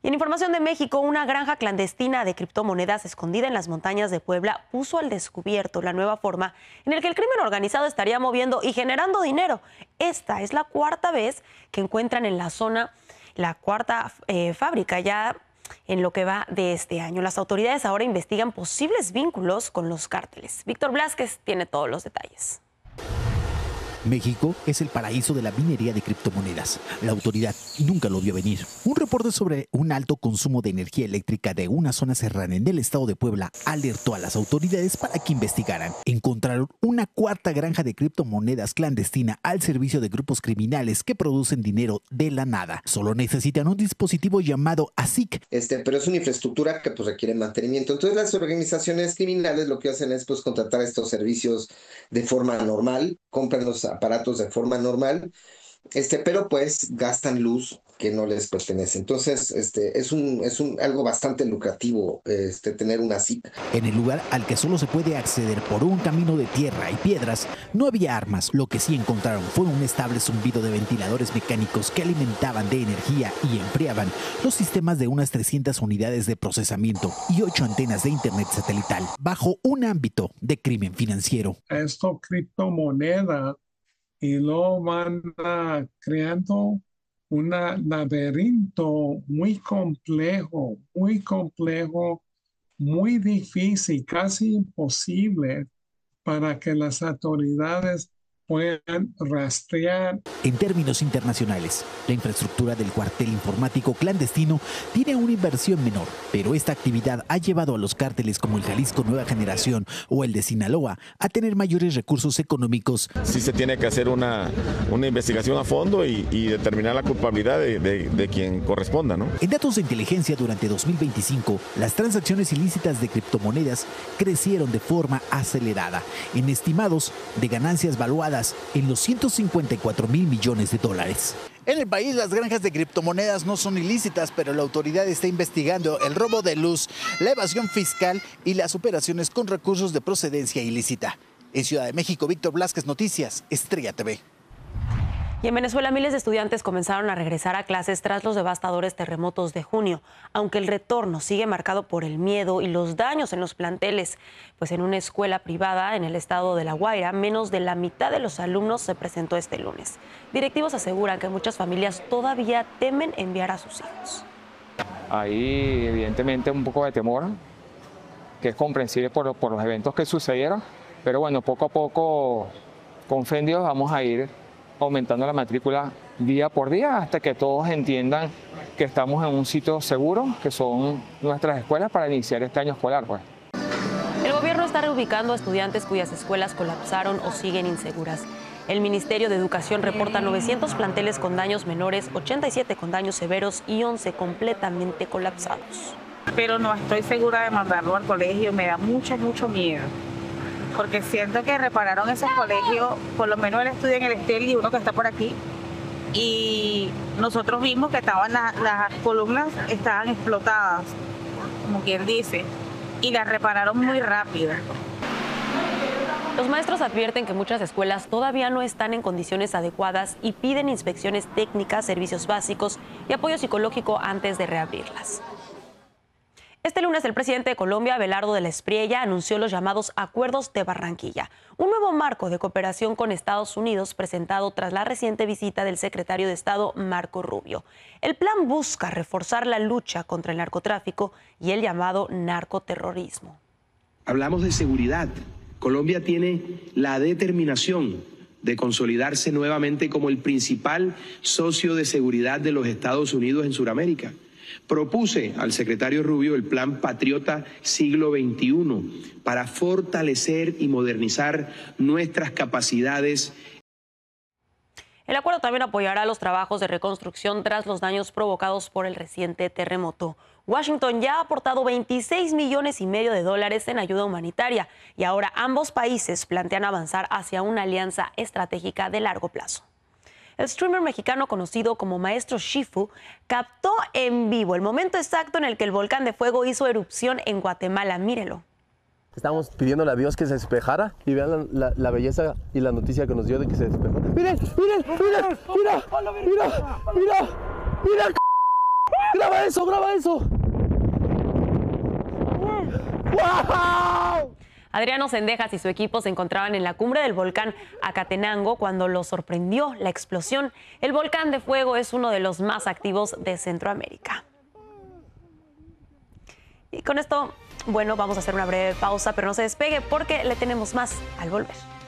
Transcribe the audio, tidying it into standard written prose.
Y en información de México, una granja clandestina de criptomonedas escondida en las montañas de Puebla puso al descubierto la nueva forma en la que el crimen organizado estaría moviendo y generando dinero. Esta es la cuarta vez que encuentran en la zona la cuarta fábrica ya en lo que va de este año. Las autoridades ahora investigan posibles vínculos con los cárteles. Víctor Blázquez tiene todos los detalles. México es el paraíso de la minería de criptomonedas. La autoridad nunca lo vio venir. Un reporte sobre un alto consumo de energía eléctrica de una zona serrana en el estado de Puebla alertó a las autoridades para que investigaran. Encontraron una cuarta granja de criptomonedas clandestina al servicio de grupos criminales que producen dinero de la nada. Solo necesitan un dispositivo llamado ASIC. Pero es una infraestructura que requiere mantenimiento. Entonces las organizaciones criminales lo que hacen es contratar estos servicios de forma normal, compran los aparatos de forma normal, pero pues gastan luz que no les pertenece. Entonces, es algo bastante lucrativo tener una cita. En el lugar al que solo se puede acceder por un camino de tierra y piedras, no había armas. Lo que sí encontraron fue un estable zumbido de ventiladores mecánicos que alimentaban de energía y enfriaban los sistemas de unas 300 unidades de procesamiento y 8 antenas de internet satelital, bajo un ámbito de crimen financiero. Esto criptomoneda y luego van creando un laberinto muy complejo, muy difícil, casi imposible para que las autoridades puedan rastrear. En términos internacionales, la infraestructura del cuartel informático clandestino tiene una inversión menor, pero esta actividad ha llevado a los cárteles como el Jalisco Nueva Generación o el de Sinaloa a tener mayores recursos económicos. Sí se tiene que hacer una investigación a fondo y determinar la culpabilidad de quien corresponda, ¿no? En datos de inteligencia durante 2025, las transacciones ilícitas de criptomonedas crecieron de forma acelerada, en estimados de ganancias valuadas en los 154,000 millones de dólares. En el país, las granjas de criptomonedas no son ilícitas, pero la autoridad está investigando el robo de luz, la evasión fiscal y las operaciones con recursos de procedencia ilícita. En Ciudad de México, Víctor Blázquez, Noticias, Estrella TV. Y en Venezuela, miles de estudiantes comenzaron a regresar a clases tras los devastadores terremotos de junio, aunque el retorno sigue marcado por el miedo y los daños en los planteles. Pues en una escuela privada en el estado de La Guaira, menos de la mitad de los alumnos se presentó este lunes. Directivos aseguran que muchas familias todavía temen enviar a sus hijos. Hay evidentemente un poco de temor, que es comprensible por los eventos que sucedieron, pero bueno, poco a poco, con fe en Dios, vamos a ir aumentando la matrícula día por día hasta que todos entiendan que estamos en un sitio seguro, que son nuestras escuelas, para iniciar este año escolar, pues. El gobierno está reubicando a estudiantes cuyas escuelas colapsaron o siguen inseguras. El Ministerio de Educación reporta 900 planteles con daños menores, 87 con daños severos y 11 completamente colapsados. Pero no estoy segura de mandarlo al colegio, me da mucho miedo. Porque siento que repararon esos colegios, por lo menos él estudia en el Estel y uno que está por aquí, y nosotros vimos que estaban las columnas estaban explotadas, como quien dice, y las repararon muy rápido. Los maestros advierten que muchas escuelas todavía no están en condiciones adecuadas y piden inspecciones técnicas, servicios básicos y apoyo psicológico antes de reabrirlas. Este lunes, el presidente de Colombia, Abelardo de la Espriella, anunció los llamados Acuerdos de Barranquilla, un nuevo marco de cooperación con Estados Unidos presentado tras la reciente visita del secretario de Estado, Marco Rubio. El plan busca reforzar la lucha contra el narcotráfico y el llamado narcoterrorismo. Hablamos de seguridad. Colombia tiene la determinación de consolidarse nuevamente como el principal socio de seguridad de los Estados Unidos en Sudamérica. Propuse al secretario Rubio el Plan Patriota Siglo XXI para fortalecer y modernizar nuestras capacidades. El acuerdo también apoyará los trabajos de reconstrucción tras los daños provocados por el reciente terremoto. Washington ya ha aportado 26,5 millones de dólares en ayuda humanitaria y ahora ambos países plantean avanzar hacia una alianza estratégica de largo plazo. El streamer mexicano conocido como Maestro Shifu captó en vivo el momento exacto en el que el volcán de fuego hizo erupción en Guatemala. Mírelo. Estamos pidiéndole a Dios que se despejara y vean la belleza y la noticia que nos dio de que se despejó. ¡Miren! ¡Miren! ¡Mira! ¡Mira! ¡Mira! ¡Mira! ¡Mira! ¡Graba eso, graba eso! ¡Wow! Adriano Cendejas y su equipo se encontraban en la cumbre del volcán Acatenango cuando los sorprendió la explosión. El volcán de fuego es uno de los más activos de Centroamérica. Y con esto, bueno, vamos a hacer una breve pausa, pero no se despegue porque le tenemos más al volver.